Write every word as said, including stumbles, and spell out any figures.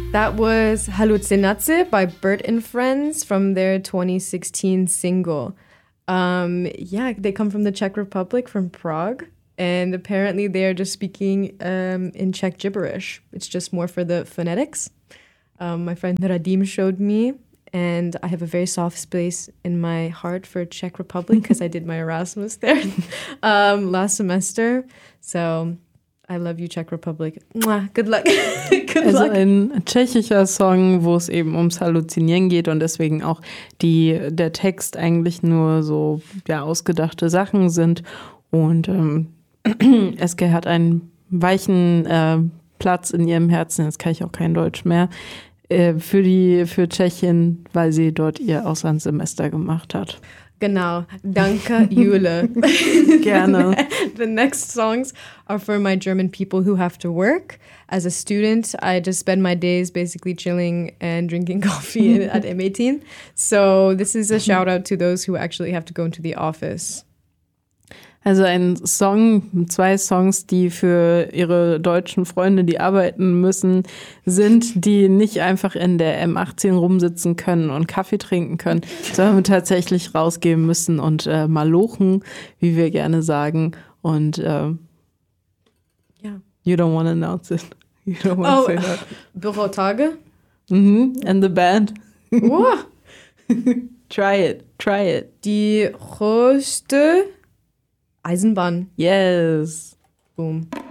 That was Halucinace by Bert and Friends from their twenty sixteen single. Um, yeah, they come from the Czech Republic, from Prague. And apparently they are just speaking um, in Czech gibberish. It's just more for the phonetics. Um, my friend Radim showed me, and I have a very soft space in my heart for Czech Republic because I did my Erasmus there um, last semester. So I love you, Czech Republic. Mwah, good luck. Good also luck. Ein tschechischer Song, wo es eben ums Halluzinieren geht und deswegen auch die, der Text eigentlich nur so ja, ausgedachte Sachen sind. Und ähm, Eske hat einen weichen äh, Platz in ihrem Herzen, jetzt kann ich auch kein Deutsch mehr, äh, für, die, für Tschechien, weil sie dort ihr Auslandssemester gemacht hat. Genau. Danke, Jule. Gerne. The next songs are for my German people who have to work. As a student, I just spend my days basically chilling and drinking coffee at M eighteen. So this is a shout out to those who actually have to go into the office. Also ein Song, zwei Songs, die für ihre deutschen Freunde, die arbeiten müssen, sind, die nicht einfach in der M achtzehn rumsitzen können und Kaffee trinken können, sondern tatsächlich rausgehen müssen und äh, malochen, wie wir gerne sagen. Und äh, Ja. You don't want to announce it. You don't want to Oh, say that. Bürotage? Mhm. And the band. Oh, Try it, try it. die größte Eisenbahn. Yes. Boom.